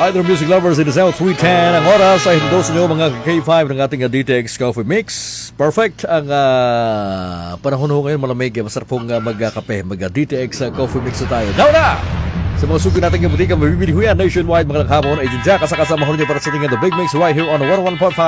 Either music lovers in the South 310 ang oras ay hindos nyo mga K5 ng ating DTX Coffee Mix. Perfect ang panahon ho ngayon, malamig. Masarap pong magkape, mag-DTX Coffee Mix na tayo. Now na! Sa mga suki natin yung butika, mabibili ho yan nationwide mga naghapon. Agent Jack, kasama ho niyo para sa tingin The Big Mix right here on 101.5